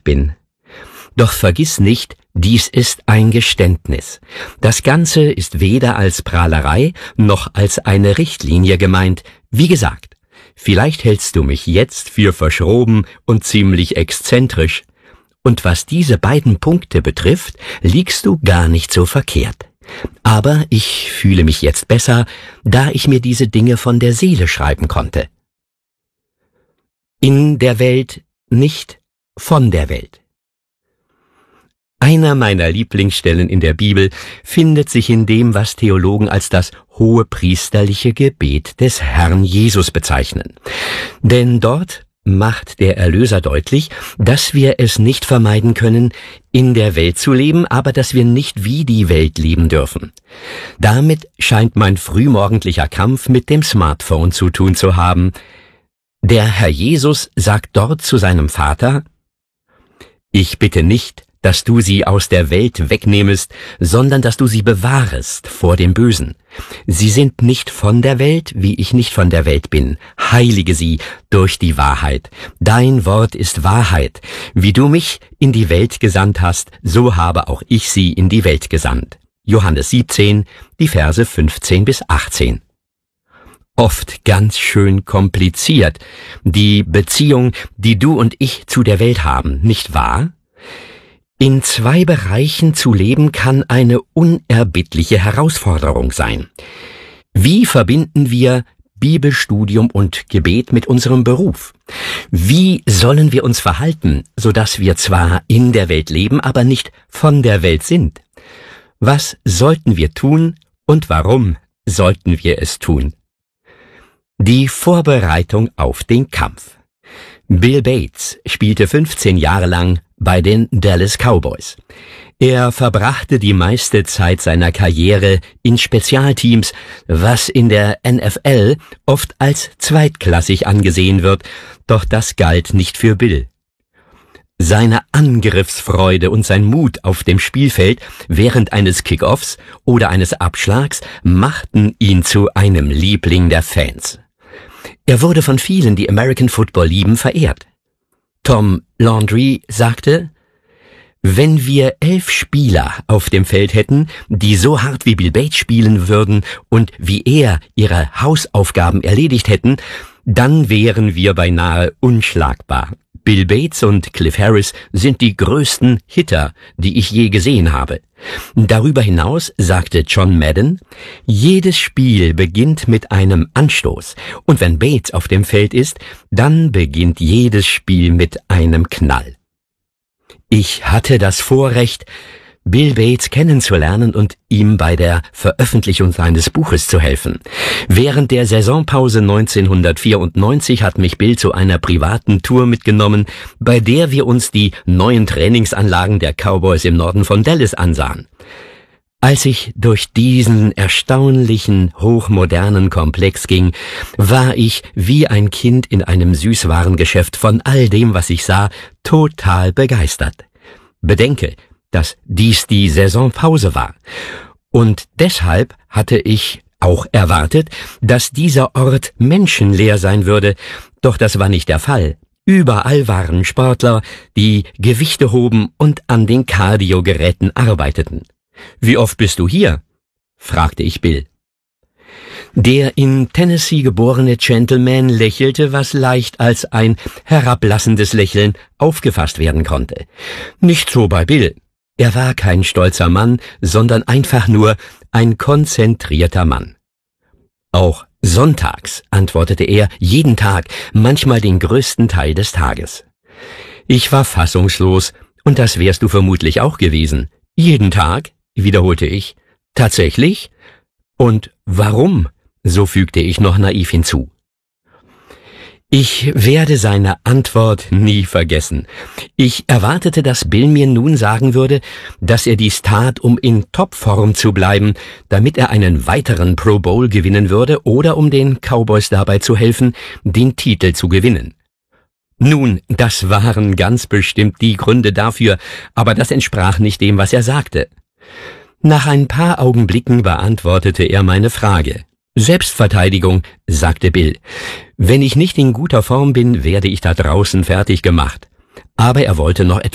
bin. Doch vergiss nicht, dies ist ein Geständnis. Das Ganze ist weder als Prahlerei noch als eine Richtlinie gemeint. Wie gesagt, vielleicht hältst du mich jetzt für verschroben und ziemlich exzentrisch. Und was diese beiden Punkte betrifft, liegst du gar nicht so verkehrt. Aber ich fühle mich jetzt besser, da ich mir diese Dinge von der Seele schreiben konnte. In der Welt, nicht von der Welt. Einer meiner Lieblingsstellen in der Bibel findet sich in dem, was Theologen als das hohepriesterliche Gebet des Herrn Jesus bezeichnen. Denn dort macht der Erlöser deutlich, dass wir es nicht vermeiden können, in der Welt zu leben, aber dass wir nicht wie die Welt leben dürfen. Damit scheint mein frühmorgendlicher Kampf mit dem Smartphone zu tun zu haben. Der Herr Jesus sagt dort zu seinem Vater: Ich bitte nicht, dass du sie aus der Welt wegnehmest, sondern dass du sie bewahrest vor dem Bösen. Sie sind nicht von der Welt, wie ich nicht von der Welt bin. Heilige sie durch die Wahrheit. Dein Wort ist Wahrheit. Wie du mich in die Welt gesandt hast, so habe auch ich sie in die Welt gesandt. Johannes 17, die Verse 15 bis 18. Oft ganz schön kompliziert, die Beziehung, die du und ich zu der Welt haben, nicht wahr? In zwei Bereichen zu leben kann eine unerbittliche Herausforderung sein. Wie verbinden wir Bibelstudium und Gebet mit unserem Beruf? Wie sollen wir uns verhalten, sodass wir zwar in der Welt leben, aber nicht von der Welt sind? Was sollten wir tun und warum sollten wir es tun? Die Vorbereitung auf den Kampf. Bill Bates spielte 15 Jahre lang bei den Dallas Cowboys. Er verbrachte die meiste Zeit seiner Karriere in Spezialteams, was in der NFL oft als zweitklassig angesehen wird, doch das galt nicht für Bill. Seine Angriffsfreude und sein Mut auf dem Spielfeld während eines Kickoffs oder eines Abschlags machten ihn zu einem Liebling der Fans. Er wurde von vielen, die American Football lieben, verehrt. Tom Landry sagte: Wenn wir 11 Spieler auf dem Feld hätten, die so hart wie Bill Bates spielen würden und wie er ihre Hausaufgaben erledigt hätten, dann wären wir beinahe unschlagbar. Bill Bates und Cliff Harris sind die größten Hitter, die ich je gesehen habe. Darüber hinaus sagte John Madden: Jedes Spiel beginnt mit einem Anstoß, und wenn Bates auf dem Feld ist, dann beginnt jedes Spiel mit einem Knall. Ich hatte das Vorrecht, Bill Bates kennenzulernen und ihm bei der Veröffentlichung seines Buches zu helfen. Während der Saisonpause 1994 hat mich Bill zu einer privaten Tour mitgenommen, bei der wir uns die neuen Trainingsanlagen der Cowboys im Norden von Dallas ansahen. Als ich durch diesen erstaunlichen, hochmodernen Komplex ging, war ich wie ein Kind in einem Süßwarengeschäft von all dem, was ich sah, total begeistert. Bedenke, dass dies die Saisonpause war. Und deshalb hatte ich auch erwartet, dass dieser Ort menschenleer sein würde, doch das war nicht der Fall. Überall waren Sportler, die Gewichte hoben und an den Kardiogeräten arbeiteten. »Wie oft bist du hier?« fragte ich Bill. Der in Tennessee geborene Gentleman lächelte, was leicht als ein herablassendes Lächeln aufgefasst werden konnte. Nicht so bei Bill. Er war kein stolzer Mann, sondern einfach nur ein konzentrierter Mann. Auch sonntags, antwortete er, jeden Tag, manchmal den größten Teil des Tages. Ich war fassungslos, und das wärst du vermutlich auch gewesen. Jeden Tag, wiederholte ich. Tatsächlich? Und warum? So fügte ich noch naiv hinzu. Ich werde seine Antwort nie vergessen. Ich erwartete, dass Bill mir nun sagen würde, dass er dies tat, um in Topform zu bleiben, damit er einen weiteren Pro Bowl gewinnen würde oder um den Cowboys dabei zu helfen, den Titel zu gewinnen. Nun, das waren ganz bestimmt die Gründe dafür, aber das entsprach nicht dem, was er sagte. Nach ein paar Augenblicken beantwortete er meine Frage. Selbstverteidigung, sagte Bill. Wenn ich nicht in guter Form bin, werde ich da draußen fertig gemacht. Aber er wollte noch